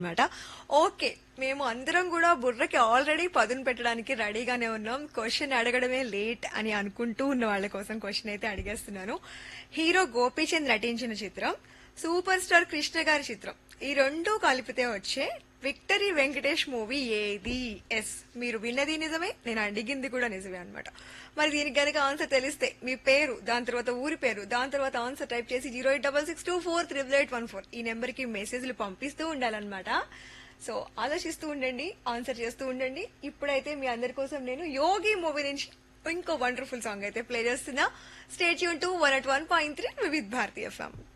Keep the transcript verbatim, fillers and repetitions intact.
అనమాట. ఓకే. మేము అందరం కూడా బుర్రకి ఆల్రెడీ పదును పెట్టడానికి రెడీగానే ఉన్నాం. క్వశ్చన్ అడగడమే లేట్ అని అనుకుంటూ ఉన్న వాళ్ళ కోసం క్వశ్చన్ అయితే అడిగేస్తున్నాను. హీరో గోపీచంద్ నటించిన చిత్రం, సూపర్ స్టార్ కృష్ణ గారి చిత్రం. ఈ రెండు కలిపితే వచ్చే విక్టరీ వెంకటేష్ మూవీ ఏది? ఎస్, మీరు విన్నది నిజమే, నేను అడిగింది కూడా నిజమే అనమాట. మరి దీనికి గనక ఆన్సర్ తెలిస్తే మీ పేరు, దాని తర్వాత ఊరి పేరు, దాని తర్వాత ఆన్సర్ టైప్ చేసి zero eight double six two four triple eight one four ఈ నెంబర్ కి మెసేజ్లు పంపిస్తూ ఉండాలన్నమాట. సో ఆలోచిస్తూ ఉండండి, ఆన్సర్ చేస్తూ ఉండండి. ఇప్పుడైతే మీ అందరి కోసం నేను యోగి మూవీ నుంచి ఇంకో వండర్ఫుల్ సాంగ్ అయితే ప్లే చేస్తున్నా. Stay tune to one at one point three Vividh Bharatiya FM.